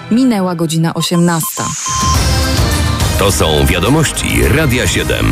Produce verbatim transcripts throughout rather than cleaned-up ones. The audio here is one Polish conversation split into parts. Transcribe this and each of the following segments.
Minęła godzina osiemnasta. To są wiadomości Radia siedem.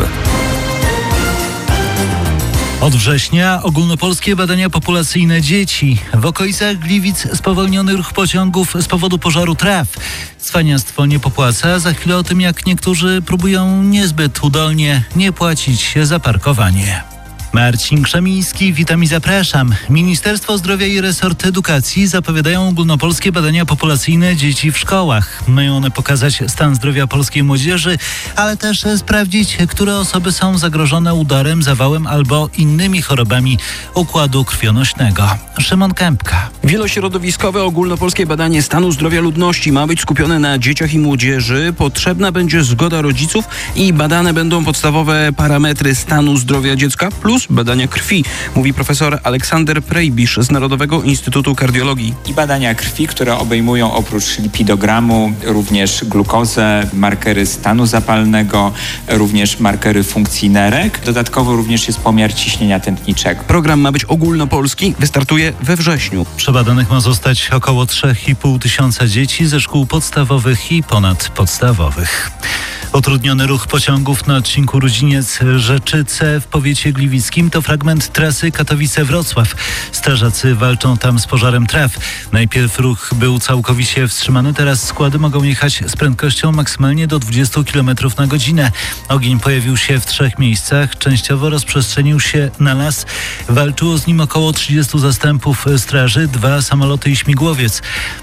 Od września ogólnopolskie badania populacyjne dzieci. W okolicach Gliwic spowolniony ruch pociągów z powodu pożaru traw. Cwaniactwo nie popłaca. Za chwilę o tym, jak niektórzy próbują niezbyt udolnie nie płacić za parkowanie. Marcin Krzemiński, witam i zapraszam. Ministerstwo Zdrowia i resort edukacji zapowiadają ogólnopolskie badania populacyjne dzieci w szkołach. Mają one pokazać stan zdrowia polskiej młodzieży, ale też sprawdzić, które osoby są zagrożone udarem, zawałem albo innymi chorobami układu krwionośnego. Szymon Kępka. Wielośrodowiskowe ogólnopolskie badanie stanu zdrowia ludności ma być skupione na dzieciach i młodzieży. Potrzebna będzie zgoda rodziców i badane będą podstawowe parametry stanu zdrowia dziecka plus badania krwi, mówi profesor Aleksander Prejbisz z Narodowego Instytutu Kardiologii. I badania krwi, które obejmują oprócz lipidogramu również glukozę, markery stanu zapalnego, również markery funkcji nerek. Dodatkowo również jest pomiar ciśnienia tętniczego. Program ma być ogólnopolski, wystartuje we wrześniu. Przebadanych ma zostać około trzy i pół tysiąca dzieci ze szkół podstawowych i ponadpodstawowych. Utrudniony ruch pociągów na odcinku Rudziniec-Rzeczyce w powiecie gliwickim to fragment trasy Katowice-Wrocław. Strażacy walczą tam z pożarem traw. Najpierw ruch był całkowicie wstrzymany, teraz składy mogą jechać z prędkością maksymalnie do dwadzieścia kilometrów na godzinę. Ogień pojawił się w trzech miejscach, częściowo rozprzestrzenił się na las. Walczyło z nim około trzydziestu zastępów straży, dwa samoloty i śmigłowiec.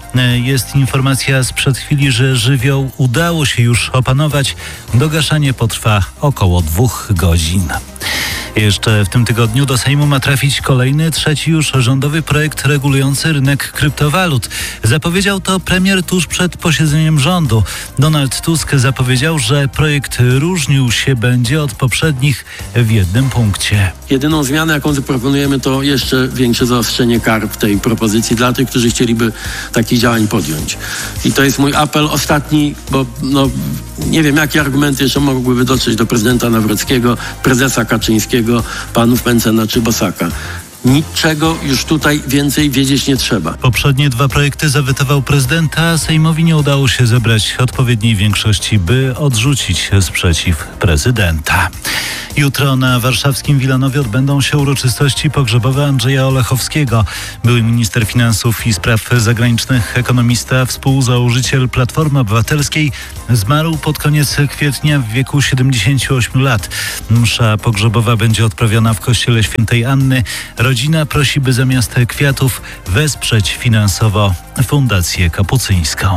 Jest informacja sprzed chwili, że żywioł udało się już opanować. Dogaszanie potrwa około dwóch godzin. Jeszcze w tym tygodniu do Sejmu ma trafić kolejny, trzeci już rządowy projekt regulujący rynek kryptowalut. Zapowiedział to premier tuż przed posiedzeniem rządu. Donald Tusk zapowiedział, że projekt różnił się będzie od poprzednich w jednym punkcie. Jedyną zmianę, jaką zaproponujemy, to jeszcze większe zaostrzenie kar w tej propozycji dla tych, którzy chcieliby takich działań podjąć. I to jest mój apel ostatni, bo no, nie wiem, jakie argumenty jeszcze mogłyby dotrzeć do prezydenta Nawrockiego, prezesa Kaczyńskiego, panów Mencena czy Bosaka. Niczego już tutaj więcej wiedzieć nie trzeba. Poprzednie dwa projekty zawetował prezydent, a Sejmowi nie udało się zebrać odpowiedniej większości, by odrzucić sprzeciw prezydenta. Jutro na warszawskim Wilanowie odbędą się uroczystości pogrzebowe Andrzeja Olechowskiego. Były minister finansów i spraw zagranicznych, ekonomista, współzałożyciel Platformy Obywatelskiej. Zmarł pod koniec kwietnia w wieku siedemdziesięciu ośmiu lat. Msza pogrzebowa będzie odprawiona w kościele Świętej Anny. Rodzina prosi, by zamiast kwiatów wesprzeć finansowo Fundację Kapucyńską.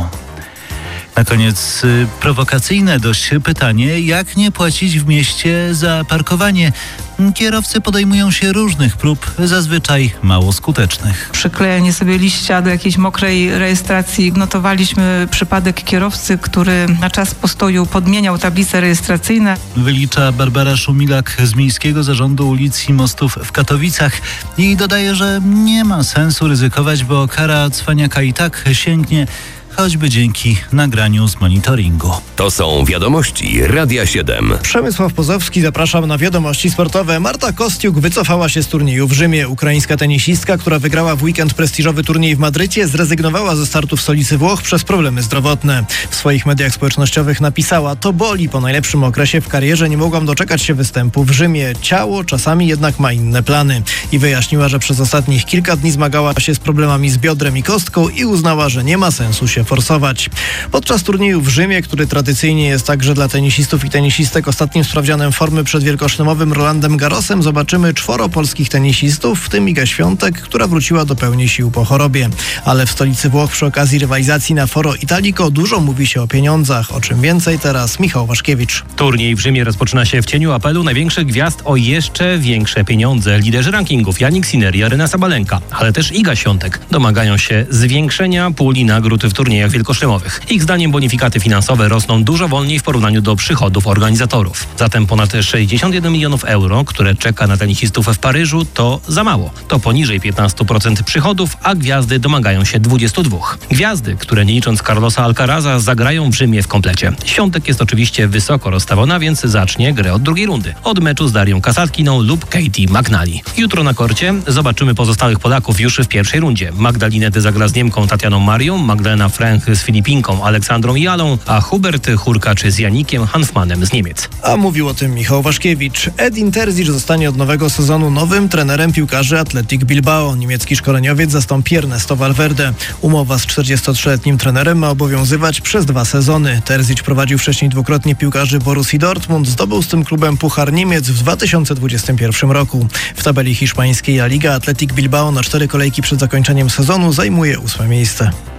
Na koniec y, prowokacyjne dość pytanie, jak nie płacić w mieście za parkowanie? Kierowcy podejmują się różnych prób, zazwyczaj mało skutecznych. Przyklejenie sobie liścia do jakiejś mokrej rejestracji. Notowaliśmy przypadek kierowcy, który na czas postoju podmieniał tablice rejestracyjne. Wylicza Barbara Szumilak z Miejskiego Zarządu Ulic i Mostów w Katowicach i dodaje, że nie ma sensu ryzykować, bo kara cwaniaka i tak sięgnie, choćby dzięki nagraniu z monitoringu. To są wiadomości Radia siedem. Przemysław Pozowski, zapraszam na wiadomości sportowe. Marta Kostiuk wycofała się z turnieju w Rzymie. Ukraińska tenisistka, która wygrała w weekend prestiżowy turniej w Madrycie, zrezygnowała ze startu w stolicy Włoch przez problemy zdrowotne. W swoich mediach społecznościowych napisała: to boli, po najlepszym okresie w karierze nie mogłam doczekać się występu w Rzymie. Ciało czasami jednak ma inne plany. I wyjaśniła, że przez ostatnich kilka dni zmagała się z problemami z biodrem i kostką i uznała, że nie ma sensu się forsować. Podczas turnieju w Rzymie, który tradycyjnie jest także dla tenisistów i tenisistek ostatnim sprawdzianem formy przed wielkoszlemowym Rolandem Garrosem, zobaczymy czworo polskich tenisistów, w tym Iga Świątek, która wróciła do pełni sił po chorobie. Ale w stolicy Włoch przy okazji rywalizacji na Foro Italico dużo mówi się o pieniądzach. O czym więcej teraz Michał Waszkiewicz. Turniej w Rzymie rozpoczyna się w cieniu apelu największych gwiazd o jeszcze większe pieniądze. Liderzy rankingów Jannik Sinner i Aryna Sabalenka, ale też Iga Świątek domagają się zwiększenia puli nagród w turniejach wielkoszlemowych. Ich zdaniem bonifikaty finansowe rosną dużo wolniej w porównaniu do przychodów organizatorów. Zatem ponad sześćdziesiąt jeden milionów euro, które czeka na tenisistów w Paryżu, to za mało. To poniżej piętnaście procent przychodów, a gwiazdy domagają się dwadzieścia dwa procent. Gwiazdy, które nie licząc Carlosa Alcaraza, zagrają w Rzymie w komplecie. Świątek jest oczywiście wysoko rozstawiona, więc zacznie grę od drugiej rundy. Od meczu z Darią Kasatkiną lub Katie McNally. Jutro na korcie zobaczymy pozostałych Polaków już w pierwszej rundzie. Magdalinety zagra z Niemką Tatianą Marią, Magdalena Fręch z Filipinką Aleksandrą Jalą, a Hubert Hurkacz z Janikiem Hanfmanem z Niemiec. A mówił o tym Michał Waszkiewicz. Edin Terzic zostanie od nowego sezonu nowym trenerem piłkarzy Athletic Bilbao. Niemiecki szkoleniowiec zastąpi Ernesto Valverde. Umowa z czterdziestotrzyletnim trenerem ma obowiązywać przez dwa sezony. Terzic prowadził wcześniej dwukrotnie piłkarzy Borussii Dortmund. Zdobył z tym klubem Puchar Niemiec w dwa tysiące dwudziestym pierwszym roku. W tabeli hiszpańskiej La Liga Athletic Bilbao na cztery kolejki przed zakończeniem sezonu zajmuje ósme miejsce.